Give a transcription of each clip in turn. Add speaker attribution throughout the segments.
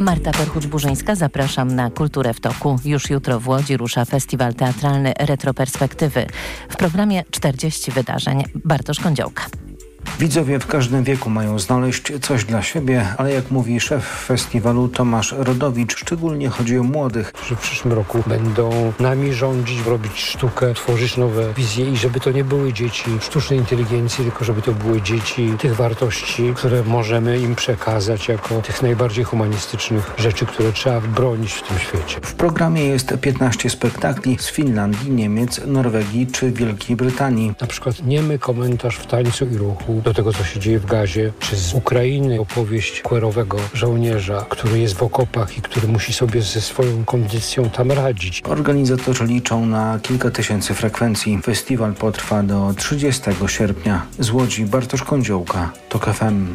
Speaker 1: Marta Perchuć-Burzyńska, zapraszam na Kulturę w toku. Już jutro w Łodzi rusza festiwal teatralny Retroperspektywy. W programie 40 wydarzeń. Bartosz Kądziołka.
Speaker 2: Widzowie w każdym wieku mają znaleźć coś dla siebie, ale jak mówi szef festiwalu Tomasz Rodowicz, szczególnie chodzi o młodych,
Speaker 3: którzy w przyszłym roku będą nami rządzić, robić sztukę, tworzyć nowe wizje i żeby to nie były dzieci sztucznej inteligencji, tylko żeby to były dzieci tych wartości, które możemy im przekazać jako tych najbardziej humanistycznych rzeczy, które trzeba bronić w tym świecie.
Speaker 2: W programie jest 15 spektakli z Finlandii, Niemiec, Norwegii czy Wielkiej Brytanii.
Speaker 3: Na przykład niemy komentarz w tańcu i ruchu do tego, co się dzieje w Gazie, czy z Ukrainy opowieść queerowego żołnierza, który jest w okopach i który musi sobie ze swoją kondycją tam radzić.
Speaker 2: Organizatorzy liczą na kilka tysięcy frekwencji. Festiwal potrwa do 30 sierpnia. Z Łodzi Bartosz Kądziołka, TOK FM.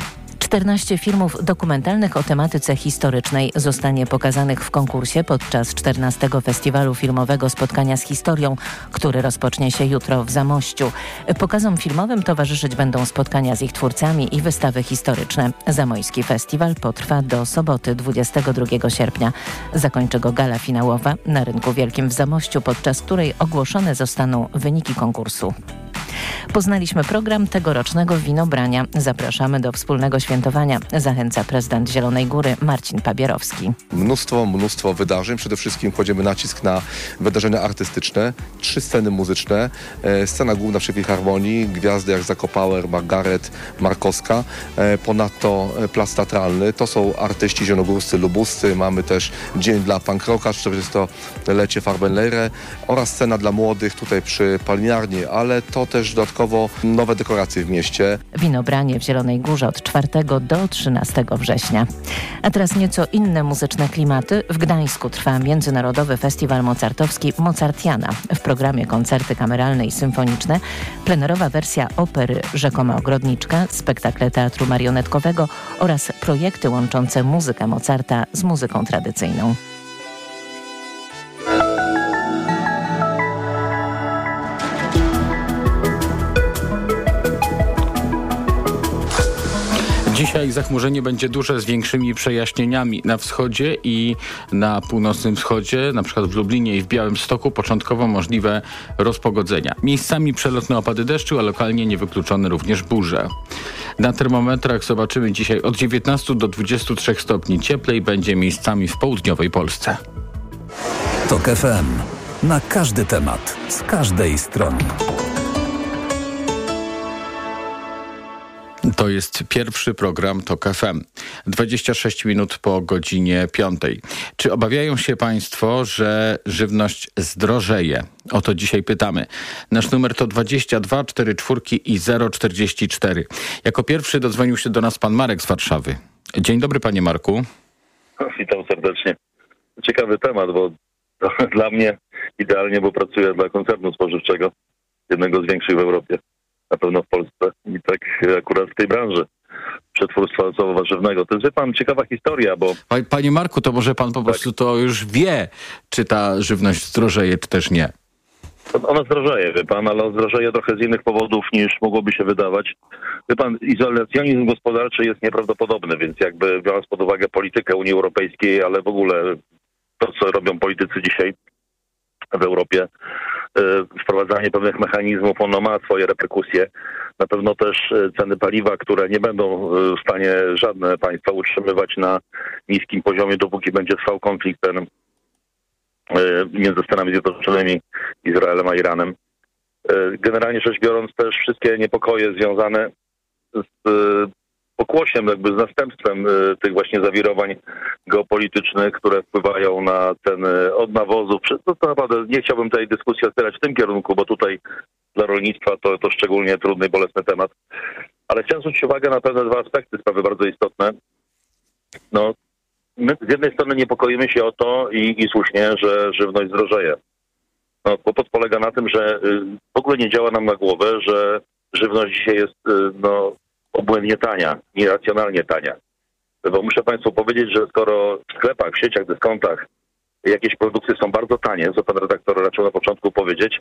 Speaker 1: 14 filmów dokumentalnych o tematyce historycznej zostanie pokazanych w konkursie podczas 14. Festiwalu Filmowego Spotkania z Historią, który rozpocznie się jutro w Zamościu. Pokazom filmowym towarzyszyć będą spotkania z ich twórcami i wystawy historyczne. Zamojski Festiwal potrwa do soboty 22 sierpnia. Zakończy go gala finałowa na Rynku Wielkim w Zamościu, podczas której ogłoszone zostaną wyniki konkursu. Poznaliśmy program tegorocznego winobrania. Zapraszamy do wspólnego świętowania. Zachęca prezydent Zielonej Góry Marcin Pabierowski.
Speaker 4: Mnóstwo wydarzeń. Przede wszystkim kładziemy nacisk na wydarzenia artystyczne. 3 sceny muzyczne. Scena główna przy Filharmonii. Gwiazdy jak Zakopauer, Margaret, Markowska. Ponadto plac teatralny. To są artyści zielonogórscy, lubuscy. Mamy też dzień dla punk rocka, 40-lecie Farbenlehre oraz scena dla młodych tutaj przy Palmiarni, ale to też dodatkowo nowe dekoracje w mieście.
Speaker 1: Winobranie w Zielonej Górze od 4 do 13 września. A teraz nieco inne muzyczne klimaty. W Gdańsku trwa Międzynarodowy Festiwal Mozartowski Mozartiana. W programie koncerty kameralne i symfoniczne, plenerowa wersja opery Rzekoma Ogrodniczka, spektakle teatru marionetkowego oraz projekty łączące muzykę Mozarta z muzyką tradycyjną.
Speaker 5: Dzisiaj zachmurzenie będzie duże z większymi przejaśnieniami na wschodzie i na północnym wschodzie, na przykład w Lublinie i w Białymstoku początkowo możliwe rozpogodzenia. Miejscami przelotne opady deszczu, a lokalnie niewykluczone również burze. Na termometrach zobaczymy dzisiaj od 19 do 23 stopni cieplej, będzie miejscami w południowej Polsce.
Speaker 6: TOK FM. Na każdy temat, z każdej strony.
Speaker 5: To jest pierwszy program TOK FM. 26 minut po godzinie 5. Czy obawiają się Państwo, że żywność zdrożeje? O to dzisiaj pytamy. Nasz numer to 22 44 i 044. Jako pierwszy dodzwonił się do nas pan Marek z Warszawy. Dzień dobry, panie Marku.
Speaker 7: Witam serdecznie. Ciekawy temat, bo dla mnie idealnie, bo pracuję dla koncernu spożywczego, jednego z większych w Europie. Na pewno w Polsce i tak akurat w tej branży przetwórstwa owocowo-warzywnego. To jest, wie pan, ciekawa historia, bo...
Speaker 5: Panie Marku, to może pan po prostu to już wie, czy ta żywność zdrożeje, czy też nie.
Speaker 7: Ona zdrożeje, wie pan, ale zdrożeje trochę z innych powodów niż mogłoby się wydawać. Wie pan, izolacjonizm gospodarczy jest nieprawdopodobny, więc jakby biorąc pod uwagę politykę Unii Europejskiej, ale w ogóle to, co robią politycy dzisiaj w Europie, wprowadzanie pewnych mechanizmów, ono ma swoje reperkusje. Na pewno też ceny paliwa, które nie będą w stanie żadne państwa utrzymywać na niskim poziomie, dopóki będzie trwał konflikt ten między Stanami Zjednoczonymi, Izraelem a Iranem. Generalnie rzecz biorąc, też wszystkie niepokoje związane z pokłosiem, jakby z następstwem tych właśnie zawirowań geopolitycznych, które wpływają na ceny od nawozów. To naprawdę nie chciałbym tej dyskusji otwierać w tym kierunku, bo tutaj dla rolnictwa to szczególnie trudny i bolesny temat. Ale chciałem zwrócić uwagę na pewne 2 aspekty sprawy bardzo istotne. No, my z jednej strony niepokoimy się o to i słusznie, że żywność zdrożeje. No, kłopot polega na tym, że w ogóle nie działa nam na głowę, że żywność dzisiaj jest obłędnie tania, nieracjonalnie tania. Bo muszę państwu powiedzieć, że skoro w sklepach, w sieciach, dyskontach jakieś produkty są bardzo tanie, co pan redaktor raczył na początku powiedzieć,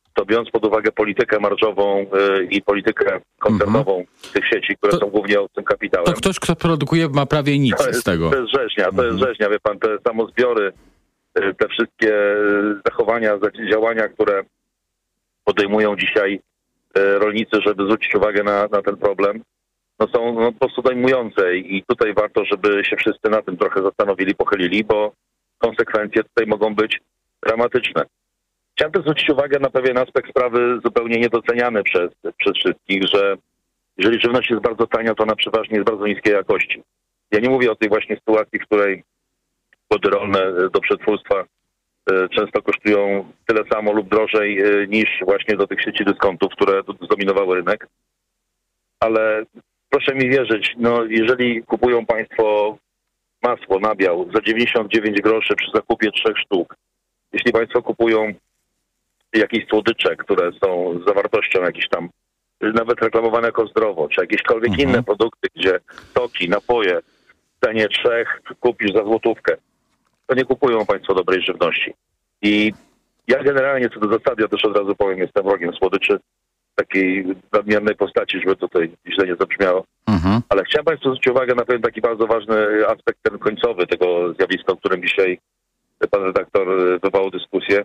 Speaker 7: to biorąc pod uwagę politykę marżową i politykę koncernową tych sieci, które są głównie obcym kapitałem.
Speaker 5: To ktoś, kto produkuje, ma prawie nic z tego.
Speaker 7: To jest rzeźnia, wie pan, te samozbiory, te wszystkie zachowania, działania, które podejmują dzisiaj rolnicy, żeby zwrócić uwagę na ten problem, są po prostu dojmujące i tutaj warto, żeby się wszyscy na tym trochę zastanowili, pochylili, bo konsekwencje tutaj mogą być dramatyczne. Chciałem też zwrócić uwagę na pewien aspekt sprawy zupełnie niedoceniany przez wszystkich, że jeżeli żywność jest bardzo tania, to ona przeważnie jest bardzo niskiej jakości. Ja nie mówię o tej właśnie sytuacji, w której płody rolne do przetwórstwa często kosztują tyle samo lub drożej niż właśnie do tych sieci dyskontów, które zdominowały rynek. Ale proszę mi wierzyć, jeżeli kupują państwo masło, nabiał za 99 groszy przy zakupie 3 sztuk, jeśli państwo kupują jakieś słodycze, które są z zawartością jakichś tam, nawet reklamowane jako zdrowo, czy jakiekolwiek inne produkty, gdzie soki, napoje w cenie 3 kupisz za złotówkę, to nie kupują państwo dobrej żywności. I ja generalnie co do zasady, ja też od razu powiem, jestem wrogiem słodyczy takiej nadmiernej postaci, żeby tutaj źle nie zabrzmiało. Ale chciałem państwu zwrócić uwagę na pewien taki bardzo ważny aspekt, ten końcowy tego zjawiska, o którym dzisiaj pan redaktor wywołał dyskusję.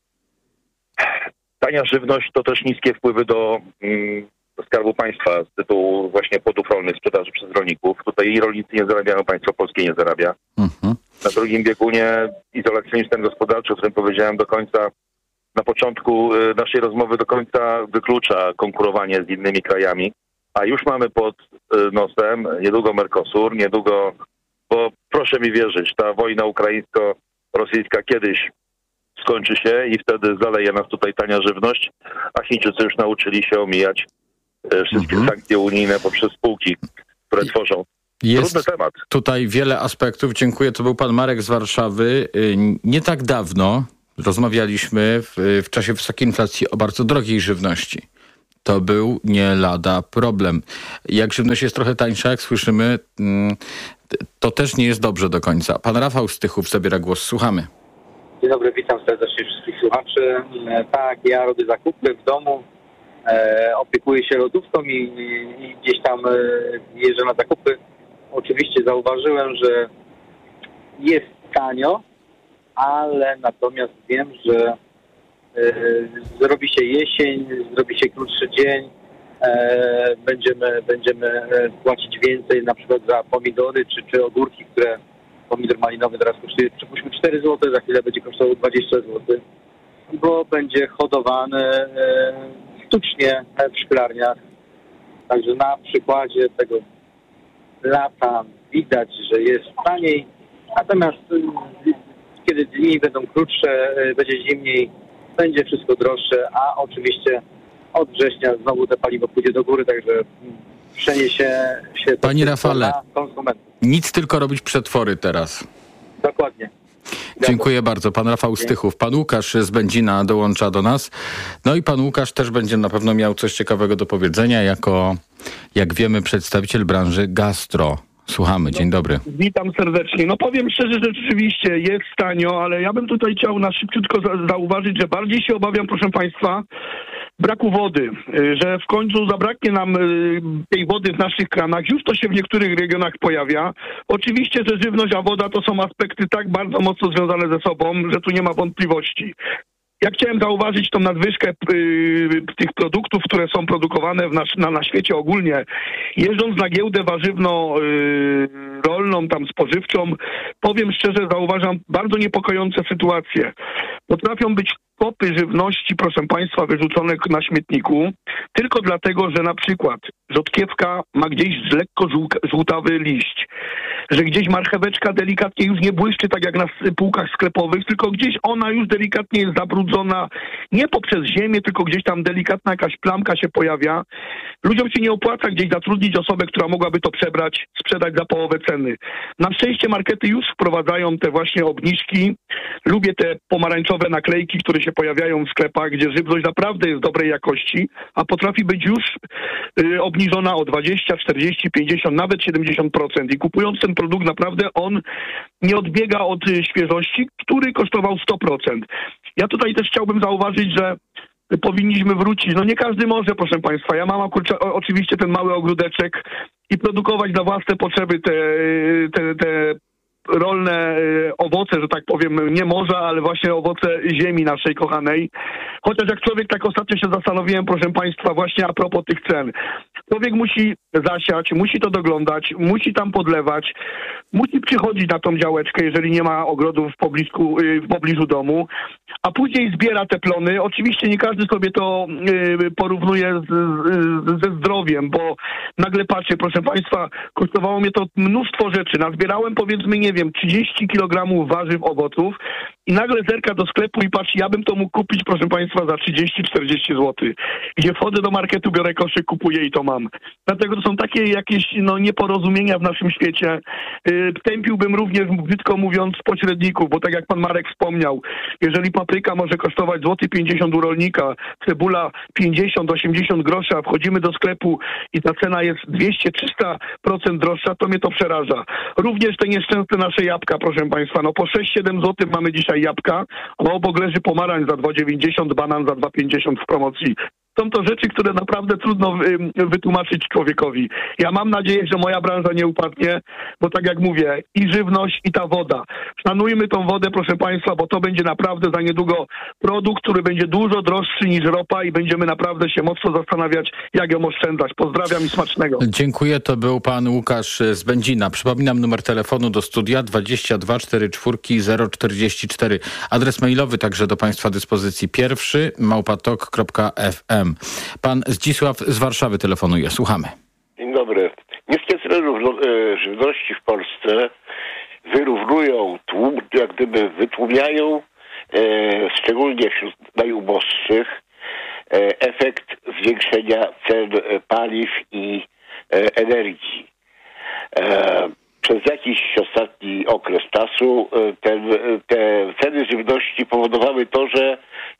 Speaker 7: Tania żywność to też niskie wpływy do Skarbu Państwa z tytułu właśnie płodów rolnych, sprzedaży przez rolników. Tutaj i rolnicy nie zarabiają, państwo polskie nie zarabia. Na drugim biegunie izolacyjny system gospodarczy, o którym powiedziałem do końca, na początku naszej rozmowy do końca wyklucza konkurowanie z innymi krajami, a już mamy pod nosem niedługo Mercosur, bo proszę mi wierzyć, ta wojna ukraińsko-rosyjska kiedyś skończy się i wtedy zaleje nas tutaj tania żywność, a Chińczycy już nauczyli się omijać wszystkie sankcje unijne poprzez spółki, które tworzą.
Speaker 5: Jest
Speaker 7: trudny temat.
Speaker 5: Tutaj wiele aspektów. Dziękuję. To był pan Marek z Warszawy. Nie tak dawno rozmawialiśmy w czasie wysokiej inflacji o bardzo drogiej żywności. To był nie lada problem. Jak żywność jest trochę tańsza, jak słyszymy, to też nie jest dobrze do końca. Pan Rafał z Tychów zabiera głos. Słuchamy.
Speaker 8: Dzień dobry, witam serdecznie wszystkich słuchaczy. Tak, ja robię zakupy w domu, opiekuję się lodówką i gdzieś tam jeżdżę na zakupy. Oczywiście zauważyłem, że jest tanio, ale natomiast wiem, że zrobi się jesień, zrobi się krótszy dzień, będziemy płacić więcej na przykład za pomidory czy ogórki, które pomidor malinowy teraz kosztuje, przypuśćmy 4 zł, za chwilę będzie kosztował 20 zł, bo będzie hodowany sztucznie w szklarniach. Także na przykładzie tego lata widać, że jest taniej, natomiast kiedy dni będą krótsze, będzie zimniej, będzie wszystko droższe, a oczywiście od września znowu te paliwo pójdzie do góry, także przeniesie się to
Speaker 5: Panie Rafale,
Speaker 8: na konsumentów.
Speaker 5: nic tylko robić przetwory teraz.
Speaker 8: Dokładnie.
Speaker 5: Dziękuję bardzo. Pan Rafał z Tychów. Pan Łukasz z Będzina dołącza do nas. No i pan Łukasz też będzie na pewno miał coś ciekawego do powiedzenia jako, jak wiemy, przedstawiciel branży gastro. Słuchamy. Dzień dobry.
Speaker 9: Witam serdecznie. No powiem szczerze, że rzeczywiście jest tanio, ale ja bym tutaj chciał na szybciutko zauważyć, że bardziej się obawiam, proszę państwa, braku wody, że w końcu zabraknie nam tej wody w naszych kranach. Już to się w niektórych regionach pojawia. Oczywiście, że żywność, a woda to są aspekty tak bardzo mocno związane ze sobą, że tu nie ma wątpliwości. Ja chciałem zauważyć tą nadwyżkę tych produktów, które są produkowane na świecie ogólnie. Jeżdżąc na giełdę warzywno-rolną, tam spożywczą, powiem szczerze, zauważam bardzo niepokojące sytuacje. Potrafią być kopy żywności, proszę państwa, wyrzucone na śmietniku, tylko dlatego, że na przykład rzodkiewka ma gdzieś lekko żółtawy liść, że gdzieś marcheweczka delikatnie już nie błyszczy tak jak na półkach sklepowych, tylko gdzieś ona już delikatnie jest zabrudzona, nie poprzez ziemię, tylko gdzieś tam delikatna jakaś plamka się pojawia. Ludziom się nie opłaca gdzieś zatrudnić osobę, która mogłaby to sprzedać za połowę ceny. Na szczęście markety już wprowadzają te właśnie obniżki. Lubię te pomarańczowe naklejki, które się pojawiają w sklepach, gdzie żywność naprawdę jest dobrej jakości, a potrafi być już obniżona o 20, 40, 50, nawet 70%. I kupując ten produkt naprawdę on nie odbiega od świeżości, który kosztował 100%. Ja tutaj też chciałbym zauważyć, że powinniśmy wrócić. No nie każdy może, proszę państwa. Ja mam oczywiście ten mały ogródeczek i produkować na własne potrzeby te rolne owoce, że tak powiem, nie morza, ale właśnie owoce ziemi naszej kochanej. Chociaż jak człowiek, tak ostatnio się zastanowiłem, proszę państwa, właśnie a propos tych cen. Człowiek musi zasiać, musi to doglądać, musi tam podlewać, musi przychodzić na tą działeczkę, jeżeli nie ma ogrodów w pobliżu domu, a później zbiera te plony. Oczywiście nie każdy sobie to porównuje ze zdrowiem, bo nagle patrzę, proszę państwa, kosztowało mnie to mnóstwo rzeczy. Nazbierałem, powiedzmy, nie wiem, 30 kg warzyw, owoców i nagle zerka do sklepu i patrzy, ja bym to mógł kupić, proszę państwa, za 30-40 zł. Gdzie wchodzę do marketu, biorę koszyk, kupuję i to mam. Dlatego to są takie jakieś nieporozumienia w naszym świecie. Tępiłbym również, brzydko mówiąc, pośredników, bo tak jak pan Marek wspomniał, jeżeli papryka może kosztować 50 zł u rolnika, cebula 50-80 groszy, a wchodzimy do sklepu i ta cena jest 200-300% droższa, to mnie to przeraża. Również te nieszczęsne nasze jabłka, proszę państwa, po 6-7 zł mamy dzisiaj jabłka, a obok leży pomarańcz za 2,90, banan za 2,50 w promocji. Są to rzeczy, które naprawdę trudno wytłumaczyć człowiekowi. Ja mam nadzieję, że moja branża nie upadnie, bo tak jak mówię, i żywność, i ta woda. Szanujmy tą wodę, proszę państwa, bo to będzie naprawdę za niedługo produkt, który będzie dużo droższy niż ropa i będziemy naprawdę się mocno zastanawiać, jak ją oszczędzać. Pozdrawiam i smacznego.
Speaker 5: Dziękuję, to był pan Łukasz z Będzina. Przypominam numer telefonu do studia 22 44 044. Adres mailowy także do państwa dyspozycji pierwszy@tok.fm. Pan Zdzisław z Warszawy telefonuje. Słuchamy.
Speaker 10: Dzień dobry. Niskie ceny żywności w Polsce wyrównują, jak gdyby wytłumiają, szczególnie wśród najuboższych, efekt zwiększenia cen paliw i energii. Przez jakiś ostatni okres czasu te ceny żywności powodowały to, że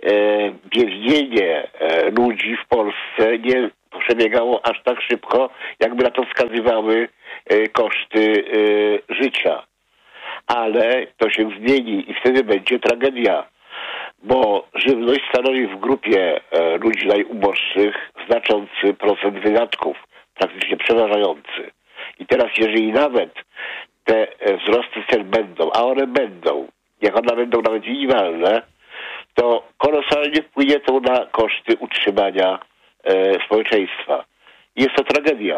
Speaker 10: biednienie ludzi w Polsce nie przebiegało aż tak szybko, jakby na to wskazywały koszty życia. Ale to się zmieni i wtedy będzie tragedia, bo żywność stanowi w grupie ludzi najuboższych znaczący procent wydatków, praktycznie przeważający. I teraz jeżeli nawet te wzrosty cen będą, a one będą, jak one będą nawet minimalne, to kolosalnie wpłynie to na koszty utrzymania społeczeństwa. Jest to tragedia.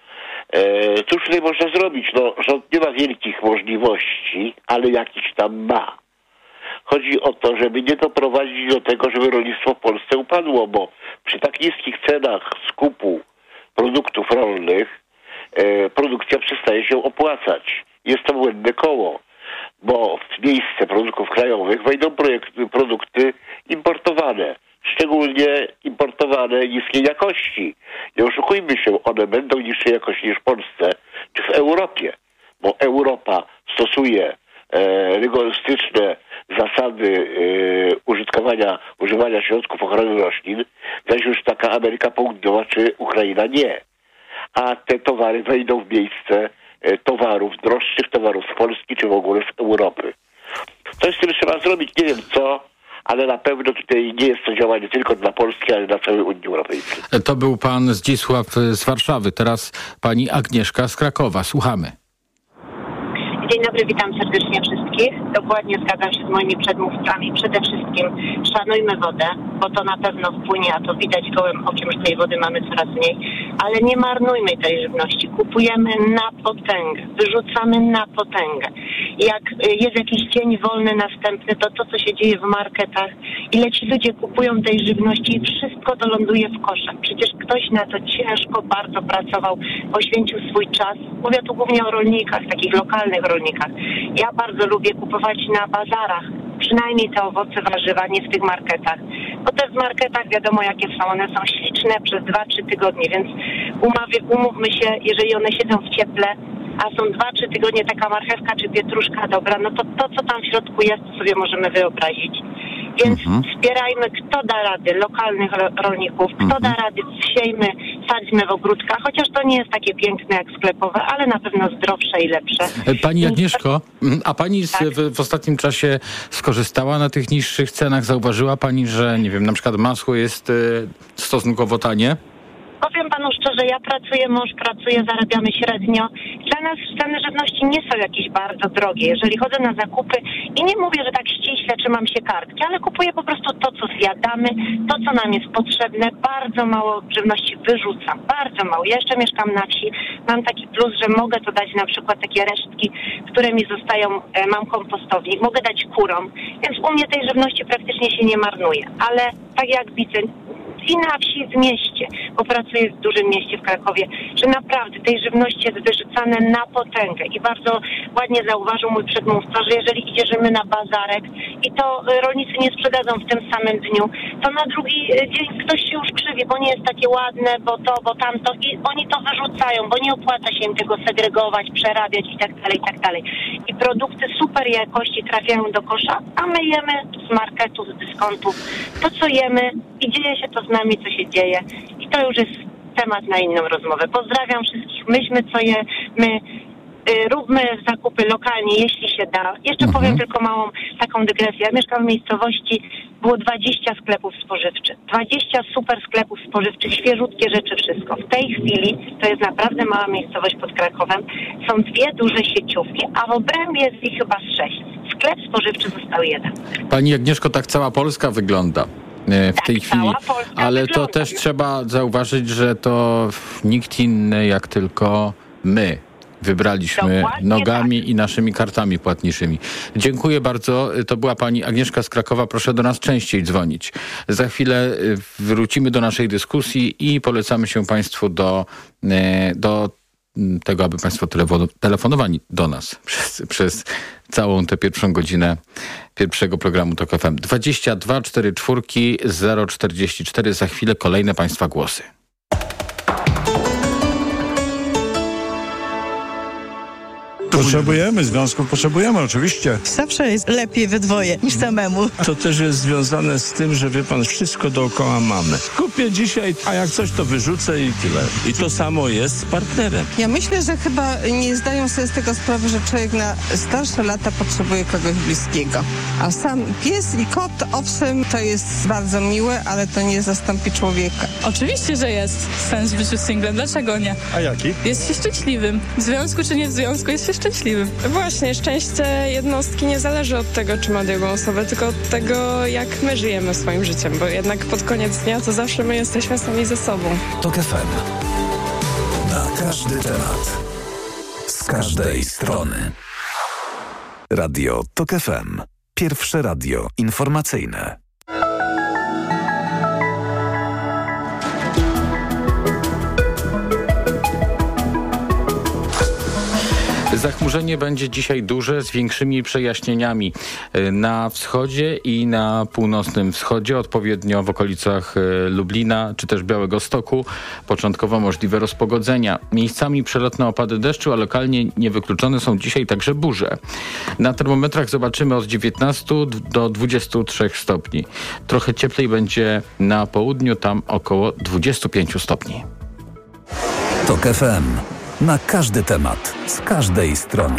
Speaker 10: Cóż tutaj można zrobić? Rząd nie ma wielkich możliwości, ale jakiś tam ma. Chodzi o to, żeby nie doprowadzić do tego, żeby rolnictwo w Polsce upadło, bo przy tak niskich cenach skupu produktów rolnych produkcja przestaje się opłacać. Jest to błędne koło, bo w miejsce produktów krajowych wejdą produkty importowane, szczególnie importowane niskiej jakości. Nie oszukujmy się, one będą niższej jakości niż w Polsce czy w Europie, bo Europa stosuje rygorystyczne zasady używania środków ochrony roślin, zaś już taka Ameryka Południowa czy Ukraina nie. A te towary wejdą w miejsce droższych towarów z Polski czy w ogóle z Europy. Coś z tym trzeba zrobić, nie wiem co, ale na pewno tutaj nie jest to działanie tylko dla Polski, ale dla całej Unii Europejskiej.
Speaker 5: To był pan Zdzisław z Warszawy, teraz pani Agnieszka z Krakowa. Słuchamy.
Speaker 11: Dzień dobry, witam serdecznie wszystkich. Dokładnie zgadzam się z moimi przedmówcami. Przede wszystkim szanujmy wodę, bo to na pewno wpłynie, a to widać gołym okiem, że tej wody mamy coraz mniej. Ale nie marnujmy tej żywności. Kupujemy na potęgę, wyrzucamy na potęgę. Jak jest jakiś dzień wolny następny, to co się dzieje w marketach, ile ci ludzie kupują tej żywności i wszystko to ląduje w koszach. Przecież ktoś na to ciężko bardzo pracował, poświęcił swój czas. Mówię tu głównie o rolnikach, takich lokalnych rolnikach. Ja bardzo lubię kupować na bazarach, przynajmniej te owoce, warzywa, nie w tych marketach. Bo te w marketach wiadomo jakie są, one są śliczne przez 2-3 tygodnie, więc umówmy się, jeżeli one siedzą w cieple, a są 2-3 tygodnie taka marchewka czy pietruszka dobra, no to co tam w środku jest, to sobie możemy wyobrazić. Więc wspierajmy, kto da rady, lokalnych rolników, kto da rady, siejmy, sadźmy w ogródkach, chociaż to nie jest takie piękne jak sklepowe, ale na pewno zdrowsze i lepsze.
Speaker 5: Pani Agnieszko, a pani w ostatnim czasie skorzystała na tych niższych cenach? Zauważyła pani, że nie wiem, na przykład masło jest stosunkowo tanie?
Speaker 11: Powiem panu szczerze, ja pracuję, mąż pracuje, zarabiamy średnio. Dla nas ceny żywności nie są jakieś bardzo drogie. Jeżeli chodzę na zakupy i nie mówię, że tak ściśle trzymam się kartki, ale kupuję po prostu to, co zjadamy, to, co nam jest potrzebne. Bardzo mało żywności wyrzucam, bardzo mało. Ja jeszcze mieszkam na wsi, mam taki plus, że mogę to dać na przykład takie resztki, które mi zostają, mam kompostownik, mogę dać kurom, więc u mnie tej żywności praktycznie się nie marnuje. Ale tak jak widzę, i na wsi, w mieście, bo pracuję w dużym mieście w Krakowie, że naprawdę tej żywności jest wyrzucane na potęgę. I bardzo ładnie zauważył mój przedmówca, że jeżeli idziemy na bazarek i to rolnicy nie sprzedadzą w tym samym dniu, to na drugi dzień ktoś się już krzywi, bo nie jest takie ładne, bo to, bo tamto i oni to wyrzucają, bo nie opłaca się im tego segregować, przerabiać i tak dalej, i tak dalej. I produkty super jakości trafiają do kosza, a my jemy z marketu, z dyskontów to, co jemy i dzieje się to z nami, co się dzieje. I to już jest temat na inną rozmowę. Pozdrawiam wszystkich. Myślmy, co jemy. Róbmy zakupy lokalnie, jeśli się da. Jeszcze powiem tylko małą taką dygresję. Ja mieszkam w miejscowości, było 20 sklepów spożywczych. 20 super sklepów spożywczych, świeżutkie rzeczy, wszystko. W tej chwili, to jest naprawdę mała miejscowość pod Krakowem, są 2 duże sieciówki, a w obrębie jest ich chyba 6. Sklep spożywczy został 1.
Speaker 5: Pani Agnieszko, tak cała Polska wygląda w tej chwili, ale to też trzeba zauważyć, że to nikt inny jak tylko my wybraliśmy nogami i naszymi kartami płatniczymi. Dziękuję bardzo. To była pani Agnieszka z Krakowa. Proszę do nas częściej dzwonić. Za chwilę wrócimy do naszej dyskusji i polecamy się państwu do tego, aby państwo telefonowali do nas przez całą tę pierwszą godzinę pierwszego programu TOK FM. 22 44 044. Za chwilę kolejne państwa głosy.
Speaker 12: Potrzebujemy związków, potrzebujemy oczywiście.
Speaker 13: Zawsze jest lepiej we dwoje niż samemu.
Speaker 12: To też jest związane z tym, że wie pan, wszystko dookoła mamy. Kupię dzisiaj, a jak coś to wyrzucę i tyle. I to samo jest z partnerem.
Speaker 13: Ja myślę, że chyba nie zdają sobie z tego sprawy, że człowiek na starsze lata potrzebuje kogoś bliskiego. A sam pies i kot, owszem, to jest bardzo miłe, ale to nie zastąpi człowieka.
Speaker 14: Oczywiście, że jest sens w życiu singlem. Dlaczego nie?
Speaker 12: A jaki?
Speaker 14: Jest się szczęśliwym. W związku czy nie w związku, jest się szczęśliwym.
Speaker 15: Właśnie, szczęście jednostki nie zależy od tego, czy ma drugą osobę, tylko od tego, jak my żyjemy swoim życiem, bo jednak pod koniec dnia to zawsze my jesteśmy sami ze sobą.
Speaker 6: TOK FM. Na każdy temat. Z każdej strony. Radio TOK FM. Pierwsze radio informacyjne.
Speaker 5: Zachmurzenie będzie dzisiaj duże, z większymi przejaśnieniami na wschodzie i na północnym wschodzie, odpowiednio w okolicach Lublina czy też Białegostoku. Początkowo możliwe rozpogodzenia. Miejscami przelotne opady deszczu, a lokalnie niewykluczone są dzisiaj także burze. Na termometrach zobaczymy od 19 do 23 stopni. Trochę cieplej będzie na południu, tam około 25 stopni.
Speaker 6: TOK FM. Na każdy temat, z każdej strony.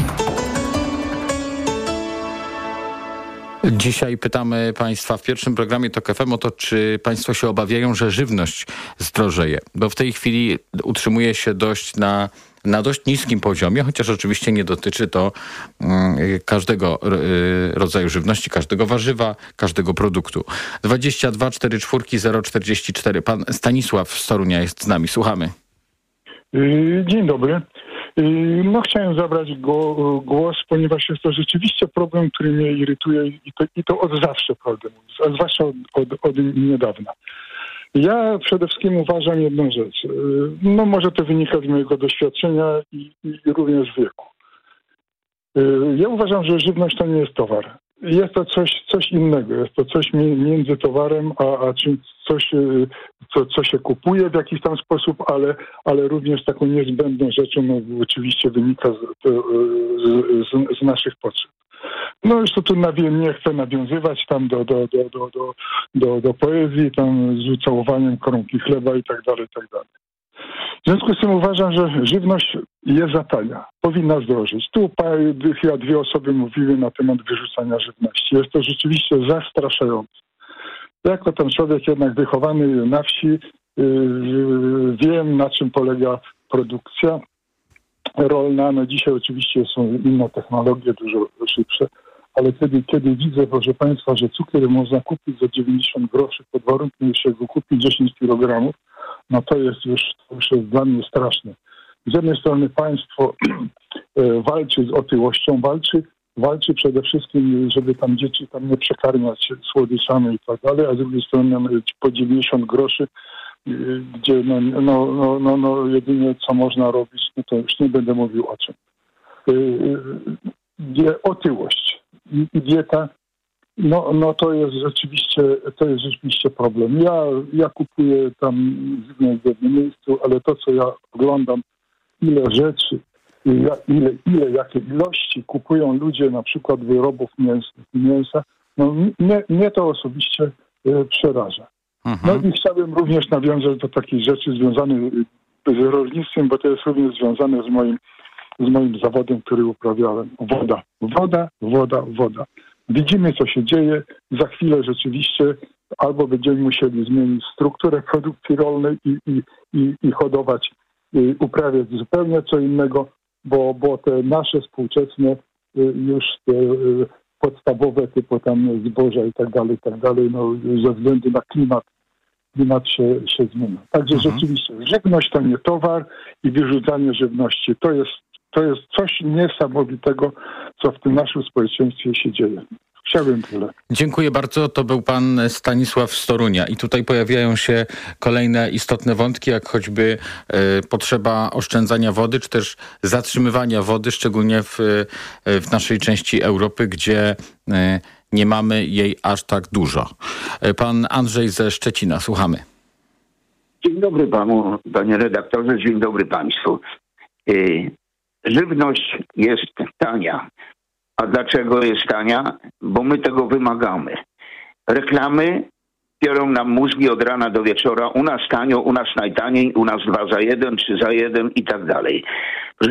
Speaker 5: Dzisiaj pytamy państwa w pierwszym programie TOK FM o to, czy państwo się obawiają, że żywność zdrożeje. Bo w tej chwili utrzymuje się na dość niskim poziomie, chociaż oczywiście nie dotyczy to każdego rodzaju żywności, każdego warzywa, każdego produktu. 22 44 044. Pan Stanisław z Torunia jest z nami. Słuchamy.
Speaker 16: Dzień dobry. Chciałem zabrać głos, ponieważ jest to rzeczywiście problem, który mnie irytuje i to od zawsze, prawdę mówiąc, a zwłaszcza od niedawna. Ja przede wszystkim uważam jedną rzecz. Może to wynika z mojego doświadczenia i również wieku. Ja uważam, że żywność to nie jest towar. Jest to coś innego. Jest to coś między towarem a czymś, co się kupuje w jakiś tam sposób, ale również taką niezbędną rzeczą, oczywiście wynika z naszych potrzeb. No już to tu nie chcę nawiązywać tam do poezji, tam z ucałowaniem koronki chleba i tak dalej, i tak dalej. W związku z tym uważam, że żywność jest za tania, powinna zdrożyć. Tu chyba 2 osoby mówiły na temat wyrzucania żywności. Jest to rzeczywiście zastraszające. Jako ten człowiek jednak wychowany na wsi, wiem, na czym polega produkcja rolna. No dzisiaj oczywiście są inne technologie, dużo szybsze, ale kiedy widzę, proszę Państwa, że cukier można kupić za 90 groszy pod warunkiem, że się go kupi 10 kg, no to już jest dla mnie straszne. Z jednej strony państwo walczy z otyłością, walczy przede wszystkim, żeby tam dzieci tam nie przekarmiać słodyczami i tak dalej, a z drugiej strony po 90 groszy, gdzie jedynie co można robić, no to już nie będę mówił o czym. Otyłość i dieta, no to jest rzeczywiście problem. Ja kupuję tam żywność w jednym miejscu, ale to, co ja oglądam, ile rzeczy, jakie ilości kupują ludzie na przykład wyrobów mięsa, no mnie to osobiście przeraża. No i chciałbym również nawiązać do takich rzeczy związanych z rolnictwem, bo to jest również związane z moim zawodem, który uprawiałem. Woda. Widzimy, co się dzieje. Za chwilę rzeczywiście albo będziemy musieli zmienić strukturę produkcji rolnej i hodować, uprawiać zupełnie co innego, bo te nasze współczesne już te podstawowe typu tam zboża i tak dalej, no ze względu na klimat się zmienia. Także rzeczywiście żywność to nie towar i wyrzucanie żywności to jest coś niesamowitego, co w tym naszym społeczeństwie się dzieje. Chciałbym tyle.
Speaker 5: Dziękuję bardzo. To był pan Stanisław z Torunia. I tutaj pojawiają się kolejne istotne wątki, jak choćby potrzeba oszczędzania wody, czy też zatrzymywania wody, szczególnie w naszej części Europy, gdzie nie mamy jej aż tak dużo. Pan Andrzej ze Szczecina. Słuchamy.
Speaker 17: Dzień dobry panu, panie redaktorze. Dzień dobry państwu. Żywność jest tania. A dlaczego jest tania? Bo my tego wymagamy. Reklamy biorą nam mózgi od rana do wieczora. U nas tanio, u nas najtaniej, u nas 2 za 1, 3 za 1 i tak dalej.